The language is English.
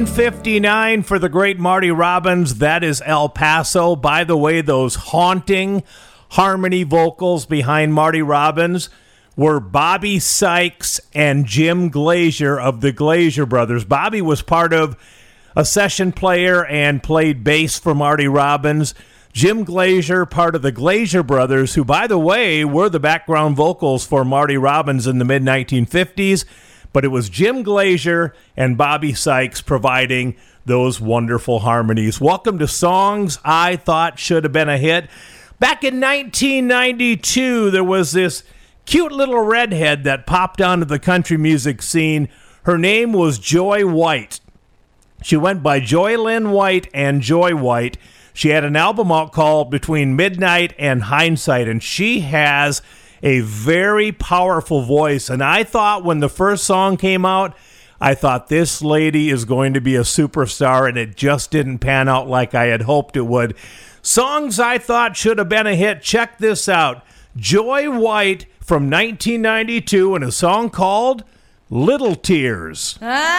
1:59 for the great Marty Robbins. That is El Paso. By the way, those haunting harmony vocals behind Marty Robbins were Bobby Sykes and Jim Glazier of the Glazier Brothers. Bobby was part of a session player and played bass for Marty Robbins. Jim Glazier, part of the Glazier Brothers, who, by the way, were the background vocals for Marty Robbins in the mid-1950s. But it was Jim Glazier and Bobby Sykes providing those wonderful harmonies. Welcome to Songs I Thought Should Have Been a Hit. Back in 1992, there was this cute little redhead that popped onto the country music scene. Her name was Joy White. She went by Joy Lynn White and Joy White. She had an album out called Between Midnight and Hindsight, and she has a very powerful voice. And I thought when the first song came out, I thought this lady is going to be a superstar, and it just didn't pan out like I had hoped it would. Songs I thought should have been a hit. Check this out. Joy White from 1992 and a song called Little Tears.